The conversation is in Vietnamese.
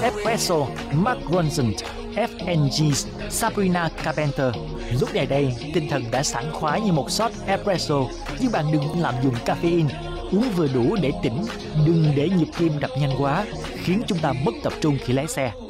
Espresso, Mark Ronson, FNG, Sabrina Carpenter. Lúc này đây, tinh thần đã sảng khoái như một shot espresso, nhưng bạn đừng lạm dụng caffeine. Uống vừa đủ để tỉnh, đừng để nhịp tim đập nhanh quá, khiến chúng ta mất tập trung khi lái xe.